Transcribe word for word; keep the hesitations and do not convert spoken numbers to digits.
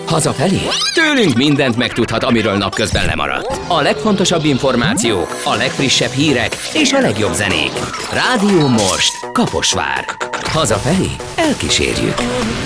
Hazafelé? Tőlünk mindent megtudhat, amiről napközben lemaradt. A legfontosabb információk, a legfrissebb hírek és a legjobb zenék. Rádió Most, Kaposvár. Hazafelé elkísérjük.